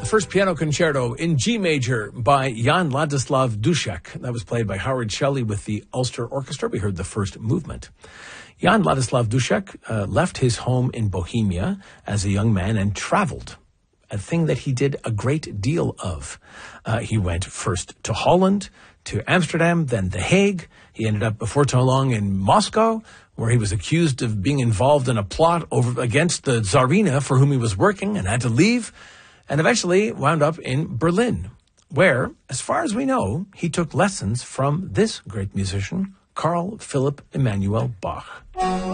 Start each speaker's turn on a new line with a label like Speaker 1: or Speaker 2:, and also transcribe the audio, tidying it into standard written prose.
Speaker 1: first piano concerto in G major by Jan Ladislav Dušek. That was played by Howard Shelley with the Ulster Orchestra. We heard the first movement. Jan Ladislav Dušek left his home in Bohemia as a young man and traveled, a thing that he did a great deal of. He went first to Holland, to Amsterdam, then The Hague. He ended up before too long in Moscow, where he was accused of being involved in a plot against the Tsarina for whom he was working and had to leave, and eventually wound up in Berlin, where, as far as we know, he took lessons from this great musician, Carl Philipp Emanuel Bach.